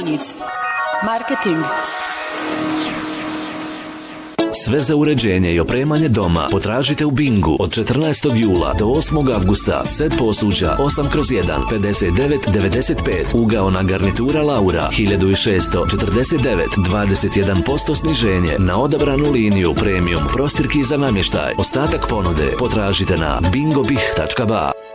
Finance. Marketing. Sve za uređenje i opremanje doma potražite u Bingu od 14. jula do 8. avgusta. Set posuđa 8/1, 59,95. Ugaona garnitura Laura 1649, 21% sniženje na odabranu liniju premium prostirki za namještaj. Ostatak ponude potražite na bingobih.ba.